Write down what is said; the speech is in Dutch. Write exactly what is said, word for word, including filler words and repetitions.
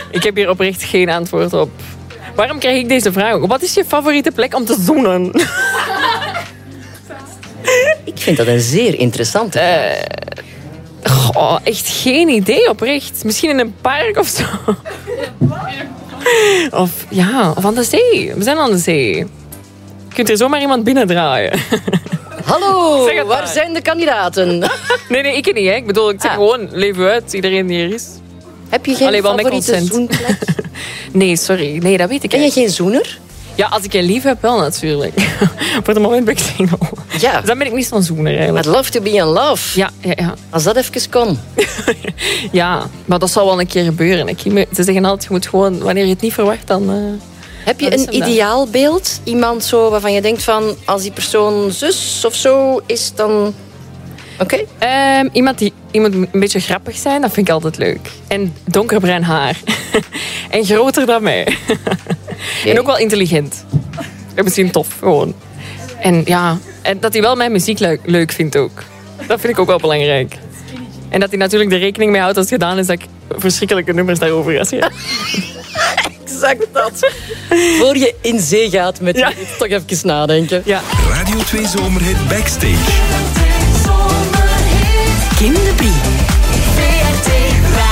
Ik heb hier oprecht geen antwoord op. Waarom krijg ik deze vraag ook? Wat is je favoriete plek om te zoenen? Ik vind dat een zeer interessante Uh, goh, echt geen idee oprecht. Misschien in een park of zo. Of ja, of aan de zee. We zijn aan de zee. Je kunt er zomaar iemand binnendraaien. Hallo, Zeg het waar maar. zijn de kandidaten? Nee, nee, ik niet. Hè. Ik bedoel, ik zeg Ah. gewoon, leef uit, iedereen die er is. Heb je geen Allee, wel met favoriete consent. zoenplek? Nee, sorry. Nee, dat weet ik Ben je niet. geen zoener? Ja, als ik je lief heb, wel natuurlijk. Voor het moment ben ik single. Ja, Dus dan ben ik niet zo'n zoener eigenlijk. I'd love to be in love. Ja, ja, ja. Als dat even kon. Ja, maar dat zal wel een keer gebeuren. Ik, ze zeggen altijd, je moet gewoon, wanneer je het niet verwacht, dan... Uh... Heb je Dat is een hem dan. ideaalbeeld? Iemand zo waarvan je denkt van... als die persoon zus of zo is, dan... Oké. Ehm, iemand die iemand een beetje grappig zijn, dat vind ik altijd leuk. En donkerbruin haar. En groter dan mij. En ook wel intelligent. En misschien tof, gewoon. En ja, en dat hij wel mijn muziek leuk, leuk vindt ook. Dat vind ik ook wel belangrijk. En dat hij natuurlijk de rekening mee houdt als het gedaan is dat ik verschrikkelijke nummers daarover ga schrijven. Exact dat. Voor je in zee gaat met Ja. dit, toch even nadenken. Ja. Radio twee Zomerhit Backstage. Kim de Brie. V R T